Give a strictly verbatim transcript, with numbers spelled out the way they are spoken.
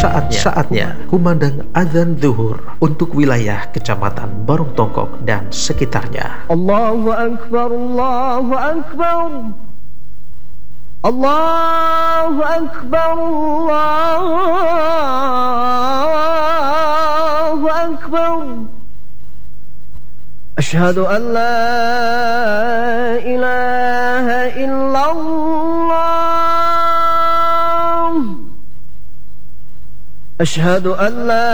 Saatnya, saatnya kumandang azan zuhur untuk wilayah Kecamatan Barong Tongkok dan sekitarnya. Allahu Akbar, Allahu Akbar, Allahu Akbar, Allahu Akbar. Asyhadu an la ilaha illallah. Asyhadu an la